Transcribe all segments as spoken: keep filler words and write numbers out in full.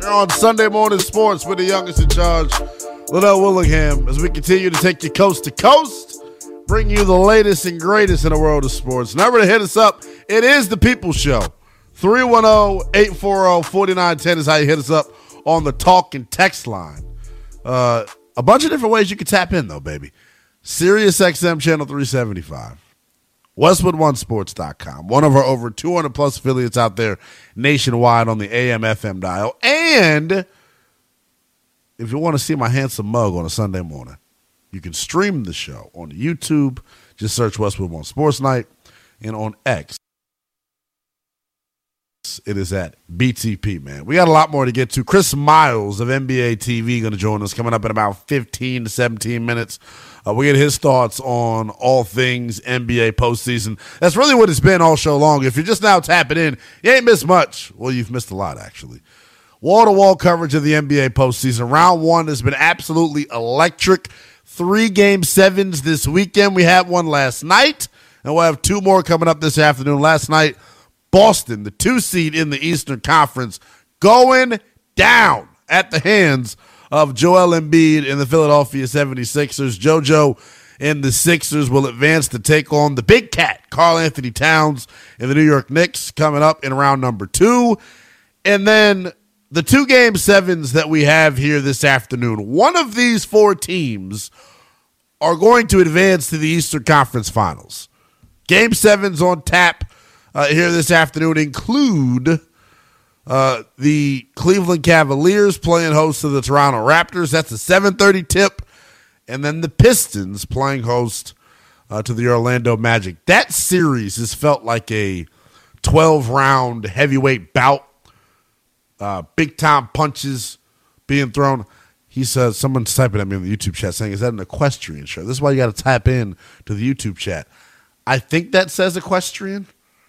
on Sunday Morning Sports with the youngest in charge, Liddell Willingham, as we continue to take you coast to coast, bring you the latest and greatest in the world of sports. Number to hit us up, it is the People Show. three one zero, eight four zero, four nine one zero is how you hit us up on the talk and text line. Uh, a bunch of different ways you can tap in, though, baby. Sirius X M Channel three seventy-five. Westwood One Sports dot com. One of our over two hundred plus affiliates out there nationwide on the A M F M dial. And if you want to see my handsome mug on a Sunday morning, you can stream the show on YouTube. Just search Westwood One Sports Night. And on X, it is at B T P, man. We got a lot more to get to. Chris Miles of N B A T V going to join us coming up in about fifteen to seventeen minutes. Uh, we get his thoughts on all things N B A postseason. That's really what it's been all show long. If you're just now tapping in, you ain't missed much. Well, you've missed a lot, actually. Wall-to-wall coverage of the N B A postseason. Round one has been absolutely electric. Three game sevens this weekend. We had one last night, and we'll have two more coming up this afternoon. Last night, Boston, the two seed in the Eastern Conference, going down at the hands of Joel Embiid and the Philadelphia seventy-sixers. JoJo and the Sixers will advance to take on the big cat, Karl Anthony Towns, and the New York Knicks coming up in round number two. And then the two game sevens that we have here this afternoon, one of these four teams are going to advance to the Eastern Conference Finals. Game sevens on tap Uh, here this afternoon include uh, the Cleveland Cavaliers playing host to the Toronto Raptors. That's a seven thirty tip. And then the Pistons playing host uh, to the Orlando Magic. That series has felt like a twelve-round heavyweight bout. Uh, big-time punches being thrown. He says, someone's typing at me on the YouTube chat saying, is that an equestrian shirt? This is why you got to type in to the YouTube chat. I think that says equestrian.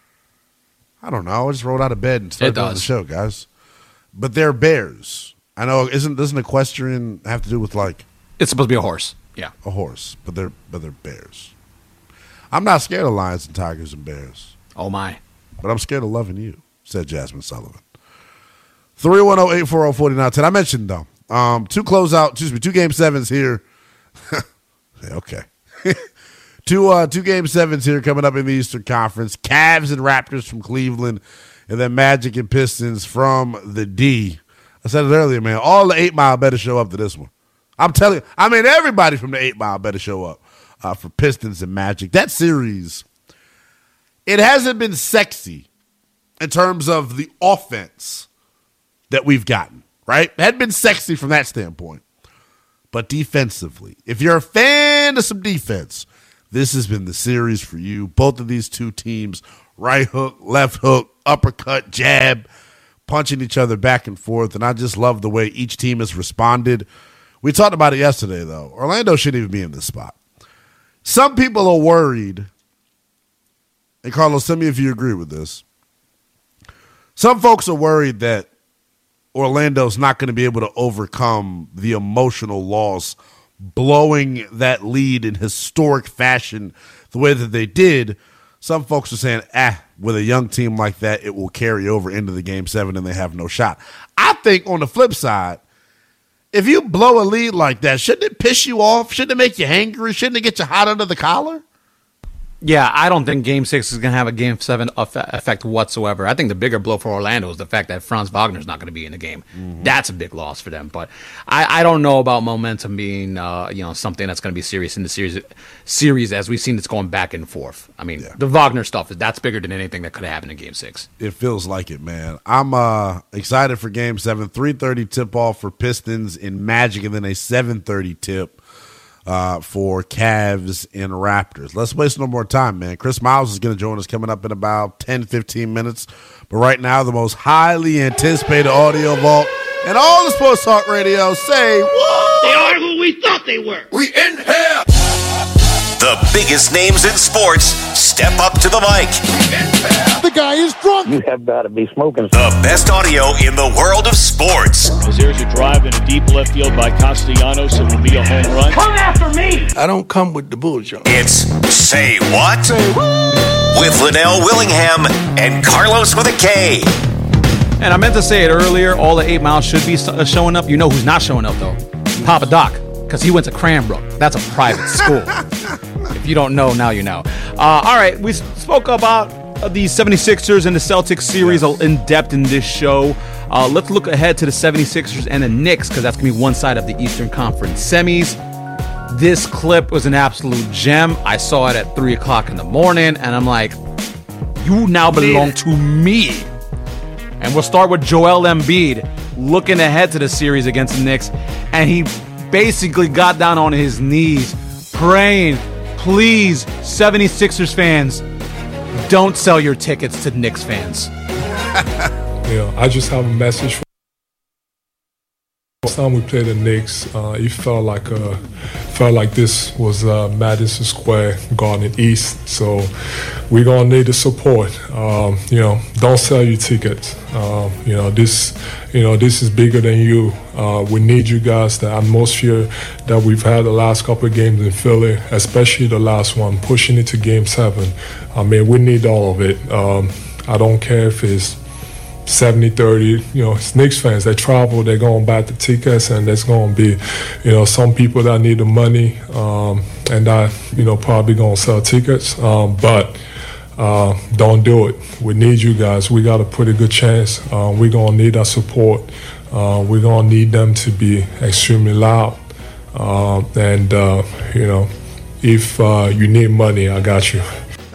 I don't know. I just rolled out of bed and started doing the show, guys. But they're bears. I know. Isn't doesn't equestrian have to do with like? It's supposed to be a horse. Yeah, a horse. But they're but they're bears. I'm not scared of lions and tigers and bears. Oh my! But I'm scared of loving you," said Jasmine Sullivan. three one zero, eight four zero, four nine one zero. I mentioned though, um, two closeout. Excuse me, two game sevens here. yeah, okay. Two uh, two game sevens here coming up in the Eastern Conference. Cavs and Raptors from Cleveland, and then Magic and Pistons from the D. I said it earlier, man. All the eight Mile better show up to this one. I'm telling you. I mean, everybody from the eight Mile better show up uh, for Pistons and Magic. That series, it hasn't been sexy in terms of the offense that we've gotten, right? It hadn't been sexy from that standpoint. But defensively, if you're a fan of some defense, this has been the series for you. Both of these two teams, right hook, left hook, uppercut, jab, punching each other back and forth. And I just love the way each team has responded. We talked about it yesterday, though. Orlando shouldn't even be in this spot. Some people are worried, and Carlos, tell me if you agree with this. Some folks are worried that Orlando's not going to be able to overcome the emotional loss, blowing that lead in historic fashion the way that they did. Some folks are saying, ah, with a young team like that, it will carry over into the game seven and they have no shot. I think on the flip side, if you blow a lead like that, shouldn't it piss you off? Shouldn't it make you angry? Shouldn't it get you hot under the collar? Yeah, I don't think Game Six is going to have a Game Seven effect whatsoever. I think the bigger blow for Orlando is the fact that Franz Wagner is not going to be in the game. Mm-hmm. That's a big loss for them. But I, I don't know about momentum being, uh, you know, something that's going to be serious in the series. Series as we've seen, it's going back and forth. I mean, yeah. The Wagner stuff that's bigger than anything that could have happened in Game Six. It feels like it, man. I'm uh, excited for Game Seven. three thirty tip off for Pistons in Magic, and then a seven thirty tip. Uh, for Cavs and Raptors. Let's waste no more time, man. Chris Miles is going to join us coming up in about ten, fifteen minutes. But right now, the most highly anticipated audio vault and all the sports talk radio say, what? They are who we thought they were. We in here. The biggest names in sports step up to the mic. The guy is drunk. You have got to be smoking. The best audio in the world of sports. As there's a drive in a deep left field by Castellanos, it will be a home run. Come after me. I don't come with the bullshit. It's Say What? Say what? With Liddell Willingham and Carlos with a K. And I meant to say it earlier, all the eight miles should be showing up. You know who's not showing up, though? Papa Doc, because he went to Cranbrook. That's a private school. If you don't know, now you know. Uh, all right, we spoke about the seventy-sixers and the Celtics series yes. in depth in this show. Uh, let's look ahead to the seventy-sixers and the Knicks, because that's going to be one side of the Eastern Conference semis. This clip was an absolute gem. I saw it at three o'clock in the morning, and I'm like, you now belong to me. And we'll start with Joel Embiid looking ahead to the series against the Knicks, and he basically got down on his knees praying, please, seventy-sixers fans, don't sell your tickets to Knicks fans. Yeah, I just have a message for Last time we played the Knicks, uh, it felt like uh, felt like this was uh, Madison Square Garden East. So we're gonna need the support. Um, you know, don't sell your tickets. Um, you know, this, you know, this is bigger than you. Uh, we need you guys. The atmosphere that we've had the last couple of games in Philly, especially the last one, pushing it to Game Seven. I mean, we need all of it. Um, I don't care if it's seventy thirty, you know, it's Knicks fans, they travel, they're going to buy the tickets, and there's going to be, you know, some people that need the money, um, and that, you know, probably going to sell tickets, um, but uh, don't do it. We need you guys. We got a pretty good chance. Uh, we're going to need our support. Uh, we're going to need them to be extremely loud, uh, and, uh, you know, if uh, you need money, I got you.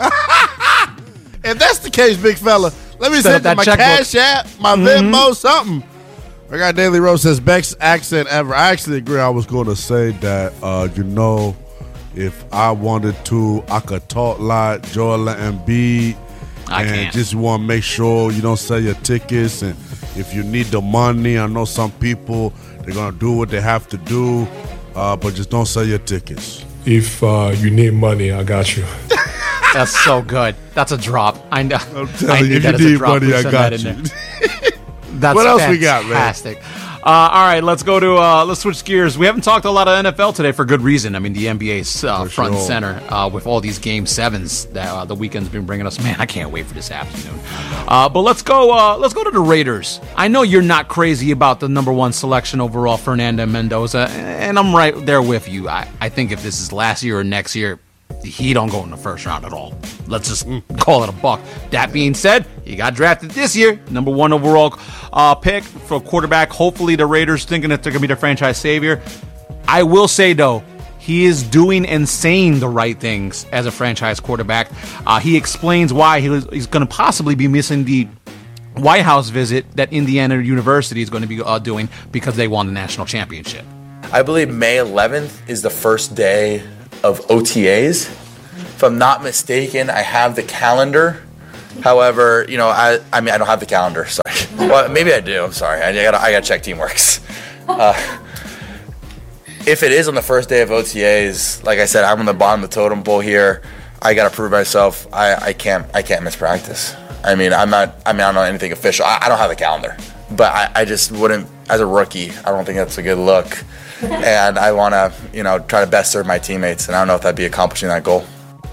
If that's the case, big fella, let me Set send you my checkbook. Cash App, my mm-hmm. Venmo, something. I got Daily Rose says, best accent ever. I actually agree. I was going to say that, uh, you know, if I wanted to, I could talk like Joel Embiid. I and can't. just want to make sure you don't sell your tickets. And if you need the money, I know some people, they're going to do what they have to do, uh, but just don't sell your tickets. If uh, you need money, I got you. That's so good. That's a drop. I know. I'm I telling you, if that you as a need drop. money, We I send got that in you. there. That's What else fantastic. we got, man? Fantastic. Uh, all right, let's go to uh, let's switch gears. We haven't talked a lot of N F L today for good reason. I mean, the N B A's uh, For front and sure. center uh, with all these game sevens that uh, the weekend's been bringing us. Man, I can't wait for this afternoon. Uh, but let's go. Uh, let's go to the Raiders. I know you're not crazy about the number one selection overall, Fernando Mendoza, and I'm right there with you. I, I think if this is last year or next year, he don't go in the first round at all. Let's just call it a buck. That being said, he got drafted this year, number one overall uh, pick for quarterback. Hopefully the Raiders thinking that they're going to be the franchise savior. I will say, though, he is doing and saying the right things as a franchise quarterback. Uh, he explains why he was, he's going to possibly be missing the White House visit that Indiana University is going to be uh, doing because they won the national championship. I believe May eleventh is the first day of O T As. If I'm not mistaken, I have the calendar. However, you know, I I mean, I don't have the calendar. Sorry. Well, maybe I do. I'm sorry. I gotta I gotta check Teamworks. Uh, if it is on the first day of O T As, like I said, I'm on the bottom of the totem pole here. I gotta prove myself. I, I can't I can't miss practice. I mean, I'm not. I mean, I don't know anything official. I, I don't have the calendar, but I, I just wouldn't. As a rookie, I don't think that's a good look. And I want to, you know, try to best serve my teammates. And I don't know if that'd be accomplishing that goal.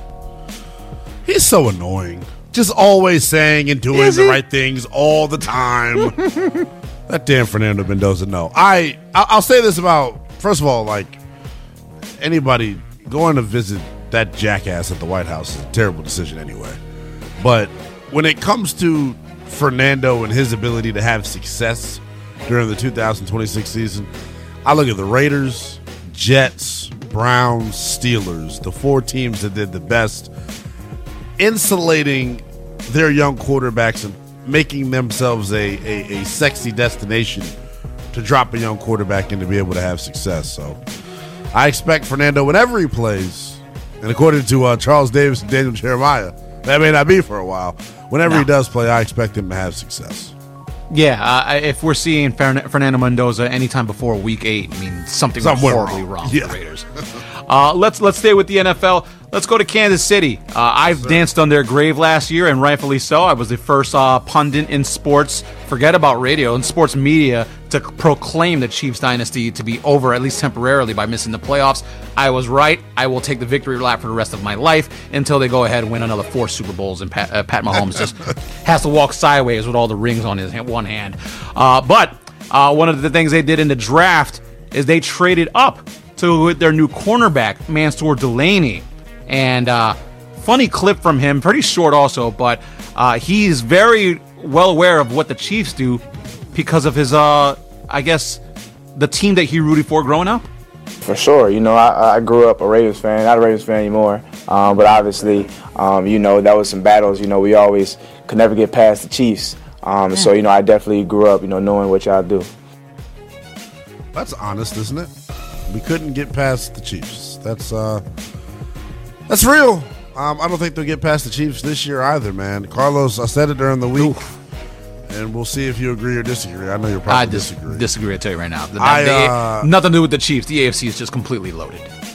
He's so annoying. Just always saying and doing Is the he? right things all the time. That damn Fernando Mendoza, no. I, I- I'll say this about, first of all, like, anybody going to visit that jackass at the White House is a terrible decision anyway. But when it comes to Fernando and his ability to have success during the two thousand twenty-six season, I look at the Raiders, Jets, Browns, Steelers, the four teams that did the best, insulating their young quarterbacks and making themselves a, a, a sexy destination to drop a young quarterback in to be able to have success. So I expect Fernando, whenever he plays, and according to uh, Charles Davis and Daniel Jeremiah, that may not be for a while, whenever No. he does play, I expect him to have success. Yeah, uh, if we're seeing Fern- Fernando Mendoza anytime before Week Eight, I mean something Something went went horribly wrong. wrong, Yeah. with the Raiders. uh, let's let's stay with the N F L. let's go to Kansas City. Uh, I've yes, danced on their grave last year, and rightfully so. I was the first uh, pundit in sports, forget about radio, and sports media to proclaim the Chiefs dynasty to be over, at least temporarily, by missing the playoffs. I was right. I will take the victory lap for the rest of my life until they go ahead and win another four Super Bowls, and Pat, uh, Pat Mahomes just has to walk sideways with all the rings on his one hand. Uh, but uh, one of the things they did in the draft is they traded up to their new cornerback, Mansour Delaney. And uh, funny clip from him, pretty short also, but uh, he's very well aware of what the Chiefs do because of his, uh, I guess, the team that he rooted for growing up. For sure. You know, I, I grew up a Ravens fan, not a Ravens fan anymore, um, but obviously, um, you know, that was some battles. You know, we always could never get past the Chiefs. Um, so, you know, I definitely grew up, you know, knowing what y'all do. That's honest, isn't it? We couldn't get past the Chiefs. That's uh, that's real. Um, I don't think they'll get past the Chiefs this year either, man. Carlos, I said it during the week, Oof. and we'll see if you agree or disagree. I know you're probably I dis- disagree. disagree. I tell you right now, the, I, the, uh, nothing to do with the Chiefs. The A F C is just completely loaded.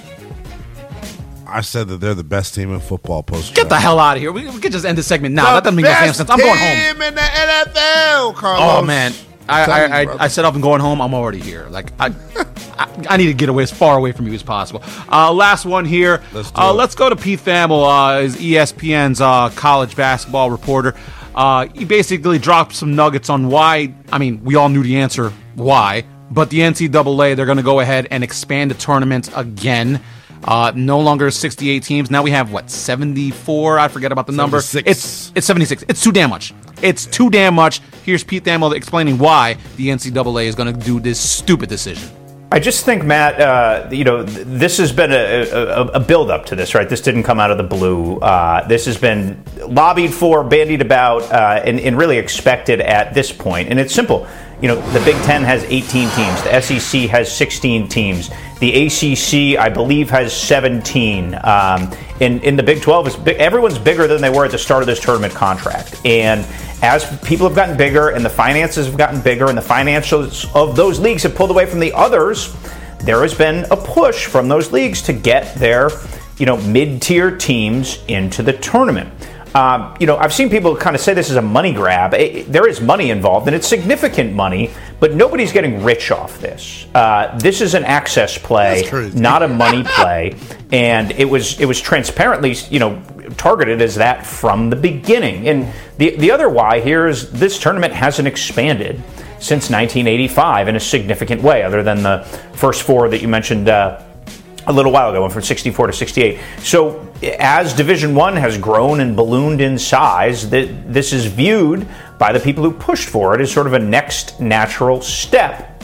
I said that they're the best team in football. Post get the hell out of here. We, we could just end the segment now. The that doesn't make no sense. I'm going home. In the N F L, Carlos. Oh man. I, I, I, I said up and going home. I'm already here. Like I, I, I need to get away as far away from you as possible. Uh, last one here. Let's, uh, let's go to Pete Thamel, uh, is E S P N's uh, college basketball reporter. Uh, he basically dropped some nuggets on why. I mean, we all knew the answer why, but the N C double A, they're going to go ahead and expand the tournament again. Uh, no longer sixty-eight teams. Now we have what, seventy-four? I forget about the number. It's it's seventy-six. It's too damn much. It's too damn much. Here's Pete Thamel explaining why the N C double A is going to do this stupid decision. I just think, Matt, uh, you know, th- this has been a, a, a build-up to this, right? This didn't come out of the blue. Uh, this has been lobbied for, bandied about, uh, and, and really expected at this point. And it's simple. You know, the Big Ten has eighteen teams. The S E C has sixteen teams. The A C C, I believe, has seventeen. Um, in, in the Big twelve, is big, everyone's bigger than they were at the start of this tournament contract. And as people have gotten bigger and the finances have gotten bigger and the financials of those leagues have pulled away from the others, there has been a push from those leagues to get their, you know, mid-tier teams into the tournament. Um, you know, I've seen people kind of say this is a money grab. It, there is money involved, and it's significant money, but nobody's getting rich off this. Uh, this is an access play, not a money play, and it was it was transparently, you know, targeted as that from the beginning. And the the other why here is this tournament hasn't expanded since nineteen eighty-five in a significant way, other than the first four that you mentioned uh, a little while ago, went from sixty-four to sixty-eight. So as Division One has grown and ballooned in size, that this is viewed by the people who pushed for it as sort of a next natural step.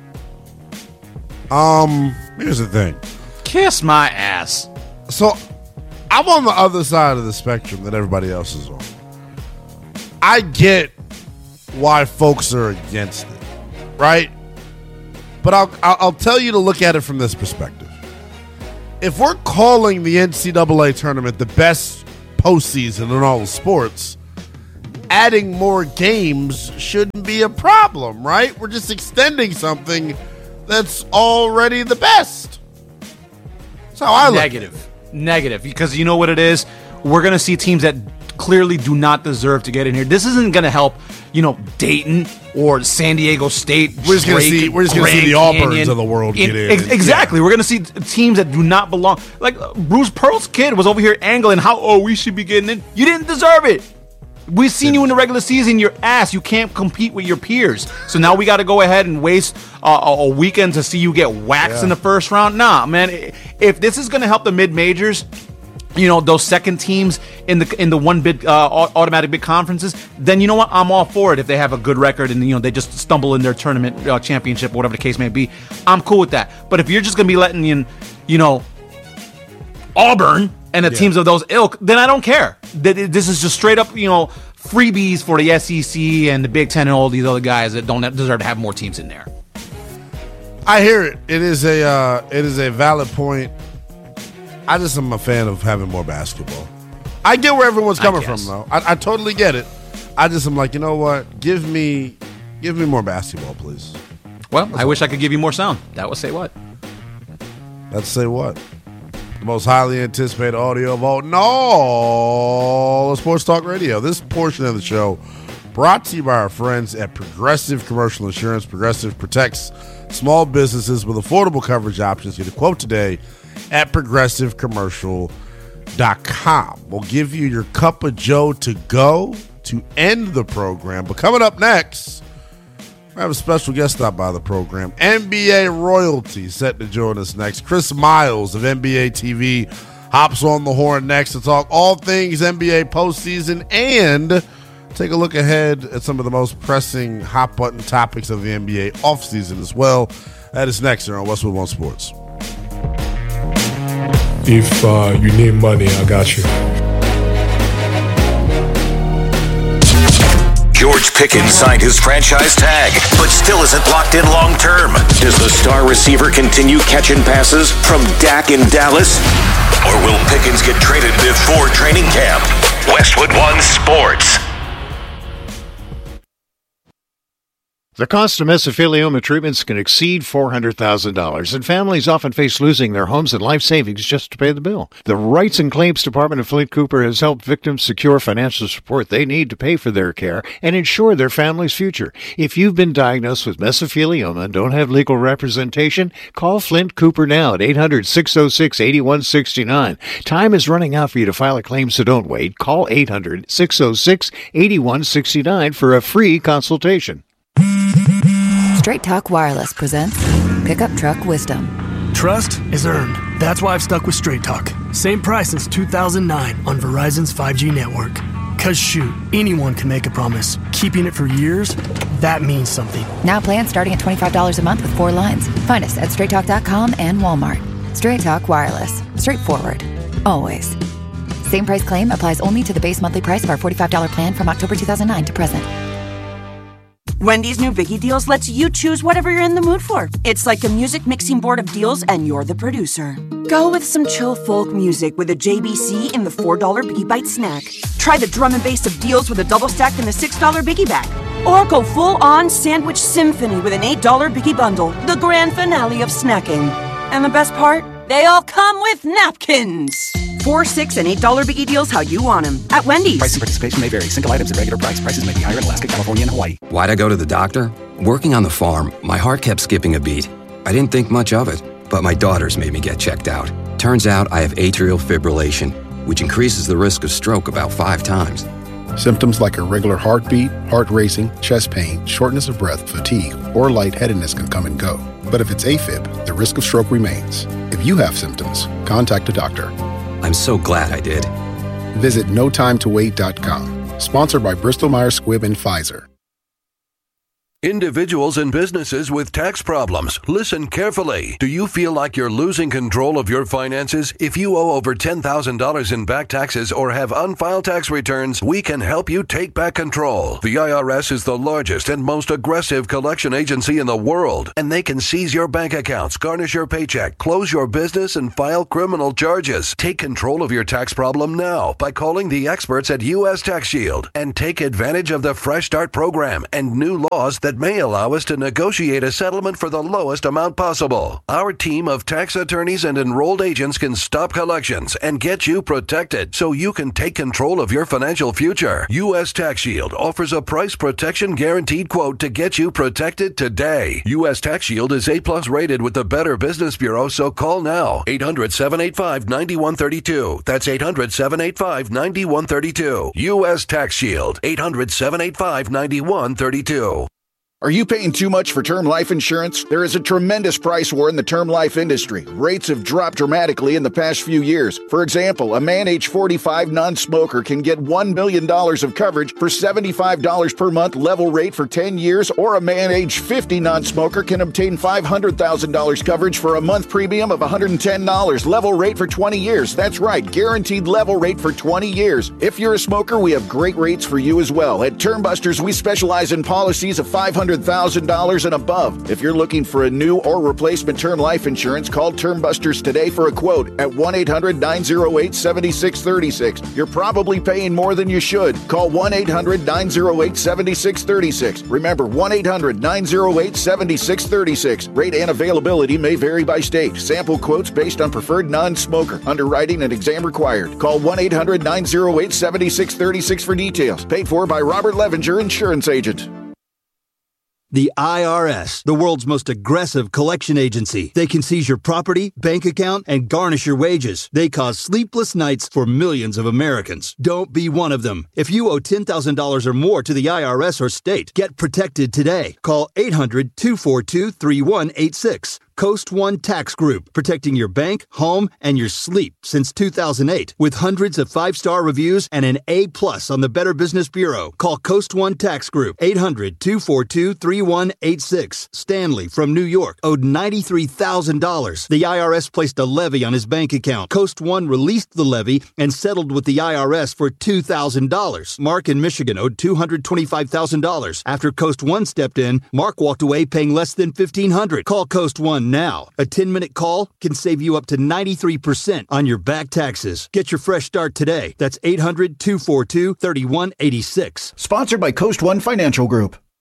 Um, here's the thing. Kiss my ass. So I'm on the other side of the spectrum that everybody else is on. I get why folks are against it, right? But I'll I'll tell you to look at it from this perspective. If we're calling the N C double A tournament the best postseason in all of sports, adding more games shouldn't be a problem, right? We're just extending something that's already the best. That's how I look. Negative. Negative. Because you know what it is? We're going to see teams that clearly do not deserve to get in here. This isn't going to help, you know, Dayton or San Diego State. We're just going to see we're just going to see the Auburns of the world get in. Ex- exactly. Yeah. We're going to see teams that do not belong. Like Bruce Pearl's kid was over here angling how, oh, we should be getting in. You didn't deserve it. We've seen you in the regular season, your ass. You can't compete with your peers. So now we got to go ahead and waste uh, a weekend to see you get waxed yeah. in the first round? Nah, man. If this is going to help the mid-majors, you know, those second teams in the in the one bid uh, automatic bid conferences, then you know what? I'm all for it if they have a good record and, you know, they just stumble in their tournament uh, championship, whatever the case may be. I'm cool with that. But if you're just going to be letting in, you know, Auburn and the yeah. teams of those ilk, then I don't care. This is just straight up, you know, freebies for the S E C and the Big Ten and all these other guys that don't deserve to have more teams in there. I hear it. It is a uh, it is a valid point. I just am a fan of having more basketball. I get where everyone's coming from, though. I, I totally get it. I just am like, you know what? Give me, give me more basketball, please. Well, That's I wish I could give you more sound. That would say what? Let's say what? the most highly anticipated audio vault in all of Sports Talk Radio. This portion of the show brought to you by our friends at Progressive Commercial Insurance. Progressive protects small businesses with affordable coverage options. Get a quote today at progressive commercial dot com. We'll give you your cup of Joe to go to end the program. But coming up next, we have a special guest stop by the program. N B A royalty set to join us next. Chris Miles of N B A T V hops on the horn next to talk all things N B A postseason and take a look ahead at some of the most pressing hot button topics of the N B A offseason as well. That is next here on Westwood One Sports. If uh, you need money, I got you. George Pickens signed his franchise tag, but still isn't locked in long term. Does the star receiver continue catching passes from Dak in Dallas? Or will Pickens get traded before training camp? Westwood One Sports. The cost of mesothelioma treatments can exceed four hundred thousand dollars, and families often face losing their homes and life savings just to pay the bill. The Rights and Claims Department of Flint Cooper has helped victims secure financial support they need to pay for their care and ensure their family's future. If you've been diagnosed with mesothelioma and don't have legal representation, call Flint Cooper now at eight hundred, six oh six, eight one six nine. Time is running out for you to file a claim, so don't wait. Call eight hundred, six oh six, eight one six nine for a free consultation. Straight Talk Wireless presents Pickup Truck Wisdom. Trust is earned. That's why I've stuck with Straight Talk. Same price since two thousand nine on Verizon's five G network. Cause shoot, anyone can make a promise. Keeping it for years, that means something. Now plans starting at twenty-five dollars a month with four lines. Find us at straight talk dot com and Walmart. Straight Talk Wireless. Straightforward. Always. Same price claim applies only to the base monthly price of our forty-five dollars plan from October two thousand nine to present. Wendy's new Biggie Deals lets you choose whatever you're in the mood for. It's like a music mixing board of deals, and you're the producer. Go with some chill folk music with a J B C in the four dollar Biggie Bite snack. Try the drum and bass of deals with a double stack in the six dollar Biggie Bag. Or go full-on sandwich symphony with an eight dollar Biggie Bundle, the grand finale of snacking. And the best part? They all come with napkins. Four, six, and eight dollar Biggie Deals how you want them at Wendy's. Price and participation may vary. Single items at regular price. Prices may be higher in Alaska, California, and Hawaii. Why'd I go to the doctor? Working on the farm, my heart kept skipping a beat. I didn't think much of it, but my daughters made me get checked out. Turns out I have atrial fibrillation, which increases the risk of stroke about five times. Symptoms like irregular heartbeat, heart racing, chest pain, shortness of breath, fatigue, or lightheadedness can come and go. But if it's AFib, the risk of stroke remains. If you have symptoms, contact a doctor. I'm so glad I did. Visit no time to wait dot com. Sponsored by Bristol Myers Squibb and Pfizer. Individuals and businesses with tax problems, listen carefully. Do you feel like you're losing control of your finances? If you owe over ten thousand dollars in back taxes or have unfiled tax returns, we can help you take back control. The I R S is the largest and most aggressive collection agency in the world, and they can seize your bank accounts, garnish your paycheck, close your business, and file criminal charges. Take control of your tax problem now by calling the experts at U S Tax Shield and take advantage of the Fresh Start program and new laws that may allow us to negotiate a settlement for the lowest amount possible. Our team of tax attorneys and enrolled agents can stop collections and get you protected so you can take control of your financial future. U S Tax Shield offers a price protection guaranteed quote to get you protected today. U S Tax Shield is A plus rated with the Better Business Bureau, so call now. eight hundred, seven eight five, nine one three two. That's eight hundred, seven eight five, nine one three two. U S Tax Shield. eight hundred, seven eight five, nine one three two. Are you paying too much for term life insurance? There is a tremendous price war in the term life industry. Rates have dropped dramatically in the past few years. For example, a man age forty-five non-smoker can get one million dollars of coverage for seventy-five dollars per month level rate for ten years, or a man age fifty non-smoker can obtain five hundred thousand dollars coverage for a month premium of one hundred ten dollars level rate for twenty years. That's right, guaranteed level rate for twenty years. If you're a smoker, we have great rates for you as well. At Term Busters, we specialize in policies of five hundred hundred thousand dollars and above. If you're looking for a new or replacement term life insurance, call Term Busters today for a quote at one eight hundred nine oh eight seven six three six. You're probably paying more than you should. Call one eight hundred nine oh eight seven six three six. Remember, one eight hundred nine oh eight seven six three six. Rate and availability may vary by state. Sample quotes based on preferred non-smoker. Underwriting and exam required. Call one eight hundred nine oh eight seven six three six for details. Paid for by Robert Levenger, Insurance Agent. The I R S, the world's most aggressive collection agency. They can seize your property, bank account, and garnish your wages. They cause sleepless nights for millions of Americans. Don't be one of them. If you owe ten thousand dollars or more to the I R S or state, get protected today. Call eight hundred two four two three one eight six. Coast One Tax Group, protecting your bank, home, and your sleep since two thousand eight. With hundreds of five-star reviews and an A plus on the Better Business Bureau. Call Coast One Tax Group, eight hundred two four two three one eight six. Stanley from New York owed ninety-three thousand dollars. The I R S placed a levy on his bank account. Coast One released the levy and settled with the I R S for two thousand dollars. Mark in Michigan owed two hundred twenty-five thousand dollars. After Coast One stepped in, Mark walked away paying less than fifteen hundred dollars. Call Coast One now. A ten-minute call can save you up to ninety-three percent on your back taxes. Get your fresh start today. That's eight hundred two four two three one eight six. Sponsored by Coast One Financial Group.